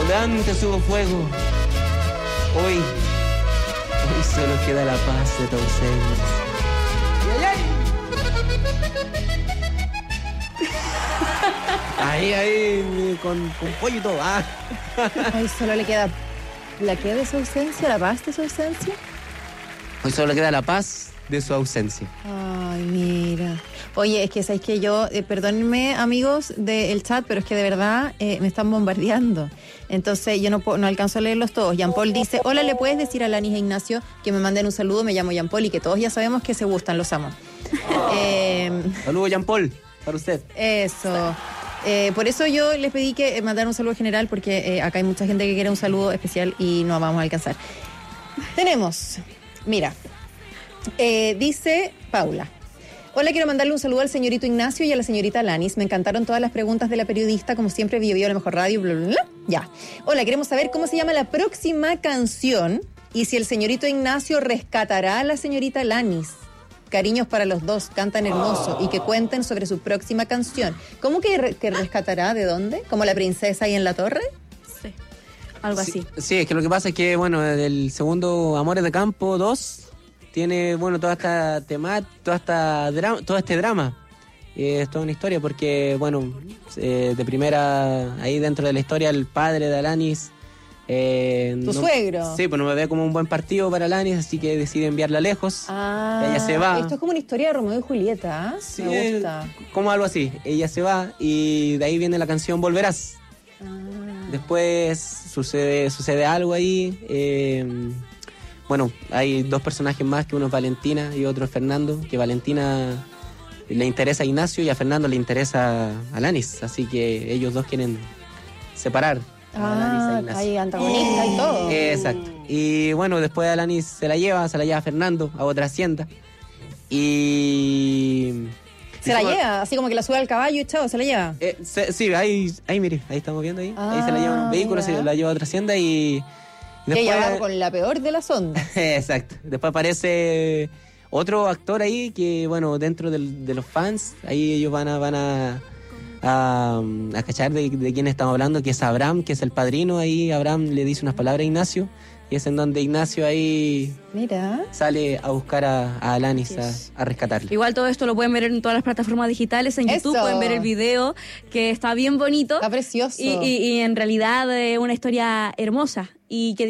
antes hubo fuego. Hoy solo queda la paz de tu ausencia. Ahí, con pollo y todo. Hoy solo le queda la que de su ausencia, la paz de su ausencia. Hoy solo queda la paz de su ausencia. Ay, mira. Oye, es que sabéis que yo, perdónenme amigos del chat, pero es que de verdad me están bombardeando. Entonces yo no alcanzo a leerlos todos. Jean Paul dice, hola, ¿le puedes decir a Lanis e Ignacio que me manden un saludo? Me llamo Jean Paul y que todos ya sabemos que se gustan, los amo. Saludos, Jean Paul, para usted. Eso. Por eso yo les pedí que mandaran un saludo general, porque acá hay mucha gente que quiere un saludo especial y no vamos a alcanzar. Tenemos, mira, dice Paula. Hola, quiero mandarle un saludo al señorito Ignacio y a la señorita Lanis. Me encantaron todas las preguntas de la periodista, como siempre, Bio la mejor radio, bla, bla, bla. Ya. Hola, queremos saber cómo se llama la próxima canción y si el señorito Ignacio rescatará a la señorita Lanis. Cariños para los dos, cantan hermoso y que cuenten sobre su próxima canción. ¿Cómo que rescatará? ¿De dónde? ¿Como la princesa ahí en la torre? Sí, algo así. Sí, es que lo que pasa es que, bueno, el segundo Amores de Campo 2 tiene, bueno, toda esta temática, todo este drama. Es toda una historia porque, bueno, de primera, ahí dentro de la historia, el padre de Alanis... ¿Tu suegro? Sí, pues no me ve como un buen partido para Alanis, así que decide enviarla lejos. Ella se va. Esto es como una historia de Romeo y Julieta, ¿eh? Sí, me gusta. Como algo así. Ella se va y de ahí viene la canción Volverás. Después sucede algo ahí. Bueno, hay dos personajes más, que uno es Valentina y otro es Fernando, que Valentina le interesa a Ignacio y a Fernando le interesa a Alanis, así que ellos dos quieren separar. Hay antagonistas y todo. Exacto. Y bueno, después Alanis se la lleva a Fernando a otra hacienda. Y... ¿Se la lleva? Así como que la sube al caballo y chao, ¿se la lleva? Sí, ahí mire, ahí estamos viendo ahí. Ahí se la lleva en un vehículo, se la lleva a otra hacienda y... Después, ella va con la peor de las ondas. Exacto. Después aparece otro actor ahí que, bueno, dentro de los fans, ahí ellos van a cachar de quién estamos hablando, que es Abraham, que es el padrino. Ahí Abraham le dice unas palabras a Ignacio y es en donde Ignacio ahí sale a buscar a Alanis, a rescatarle. Igual todo esto lo pueden ver en todas las plataformas digitales, en YouTube pueden ver el video, que está bien bonito. Está precioso. Y en realidad es una historia hermosa y que